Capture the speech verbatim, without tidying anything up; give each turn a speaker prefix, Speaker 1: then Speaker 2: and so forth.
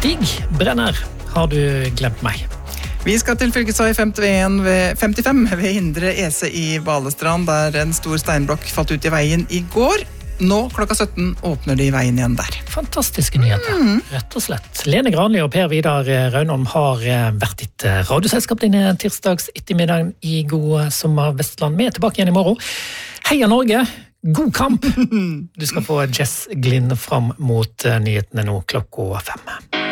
Speaker 1: Stig Brenner, har du glemt meg?
Speaker 2: Vi skal til fylkesvei femtien ved femtifem ved Indre Ese i Balestrand, der en stor steinblokk falt ut i veien i går. Nå klokka sytten åpner de veien igjen der.
Speaker 1: Fantastiske nyheter, mm. rett og slett. Lene Granli og Per Vidar Raunholm har vært ditt radioselskap denne tirsdags ettermiddagen i God sommer Vestland. Vi er tilbake igjen i morgen. Heia Norge! God kamp! Du skal få Jess Glynn fram mot nyhetene nå klokka fem.